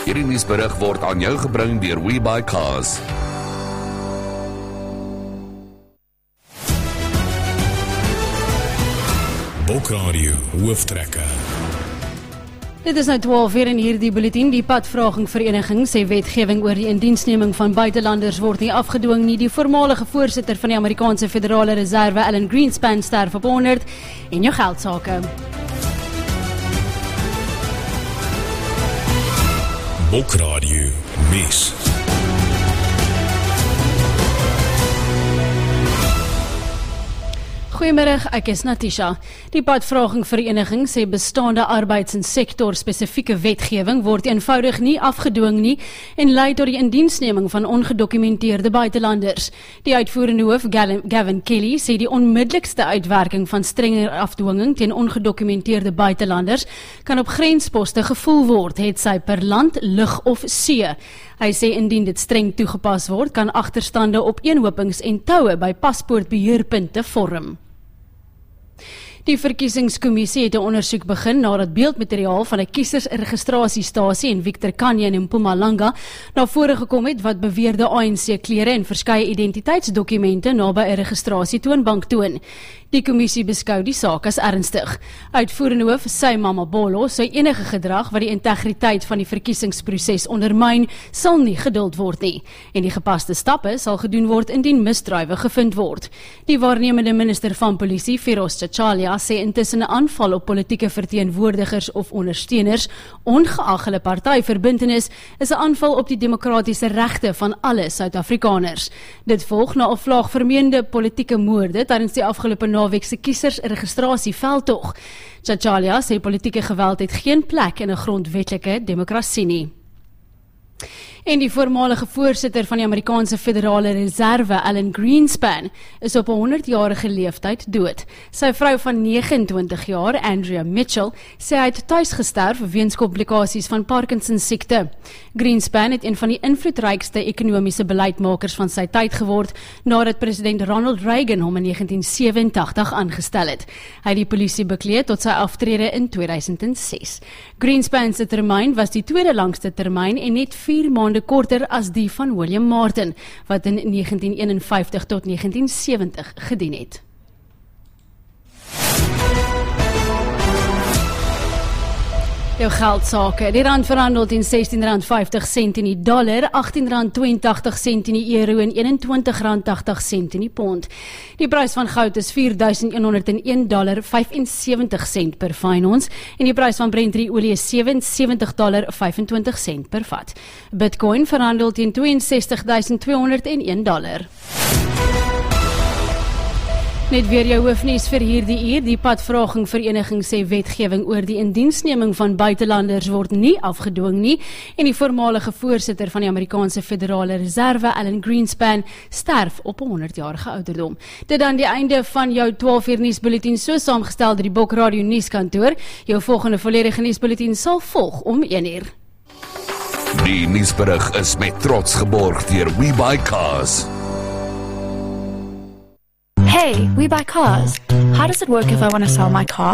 Hierdie nuusberig word aan jou gebring deur WeBuyCars. Bokradio hooftrekke. Dit is nou 12 uur in hierdie bulletin. Die padvraging vereniging sê wetgewing oor die indiensneming van buitelanders word nie afgedwing nie. Die voormalige voorsitter van die Amerikaanse Federale Reserve, Alan Greenspan, sterf op 100 en jou geldsake. Bokradio nuus. Goeiemiddag, ek is Natisha. Die padvraging vereniging sê bestaande arbeids- en sektor-spesifieke wetgewing word eenvoudig nie afgedwing nie en lei tot die indiensneming van ongedokumenteerde buitelanders. Die uitvoerende hoof, Gavin Kelly, sê die onmiddellikste uitwerking van strenger afdwinging teen ongedokumenteerde buitelanders kan op grensposte gevoel word, het sy per land, lug of see. Hy sê indien dit streng toegepas word, kan agterstande op eenhopings en toue by paspoortbeheerpunte vorm. Die verkiesingskommissie het 'n ondersoek begin nadat beeldmateriaal van 'n kiesersregistrasiestasie in Victor Canyon in Mpumalanga na vore gekom het wat beweerde ANC-klere en verskeie identiteitsdokumente naby 'n registrasietoonbank toon. Die kommissie beskou die saak as ernstig. Uitvoerende hoof Sy Mamabolo sê enige gedrag wat die integriteit van die verkiesingsproses ondermyn, sal nie geduld word nie. En die gepaste stappe sal gedoen word indien misdrywe gevind word. Die waarnemende minister van polisie, Firoz Chachalia, sê intussen 'n aanval op politieke verteenwoordigers of ondersteuners, ongeag hulle partyverbintenis, is 'n aanval op die demokratiese regte van alle Suid-Afrikaners. Dit volg na 'n vlaag vermeende politieke moorde tydens die afgelope naweek se kiesersregistrasieveldtog. Chachalia sê politieke geweld het geen plek in 'n grondwetlike demokrasie nie. En die voormalige voorsitter van die Amerikaanse Federale Reserve, Alan Greenspan, is op 'n 100-jarige leeftyd dood. Sy vrou van 29 jaar, Andrea Mitchell, sê hy het tuis gesterf weens komplikasies van Parkinson siekte. Greenspan het een van die invloedrykste ekonomiese beleidsmakers van sy tyd geword, nadat president Ronald Reagan hom in 1987 aangestel het. Hy het die polisie bekleed tot sy aftrede in 2006. Greenspan se termyn was die tweede langste termyn en net 4 maande korter as die van William Martin, wat in 1951 tot 1970 gedien het. Jou geldsake. Die rand verhandel teen R16.50 in die dollar, R18.82 in die euro en R21.80 in die pond. Die prys van goud is $4.101.75 per fyn ons en die prys van Brent olie is $77.25 per vat. Bitcoin verhandel teen $62.201. Net weer jou hoofnuus vir hierdie uur. Die padvraging vereniging sê wetgewing oor die indiensneming van buitelanders word nie afgedwing nie en die voormalige voorsitter van die Amerikaanse Federale Reserve, Alan Greenspan, sterf op 'n 100-jarige ouderdom. Dit dan die einde van jou 12 uur nuusbulletin, so saamgestel deur die Bokradio nuuskantoor. Jou volgende volledige nuusbulletin sal volg om 1 uur. Die nuusberig is met trots geborg deur WeBuyCars. Hey, we buy cars. How does it work if I want to sell my car?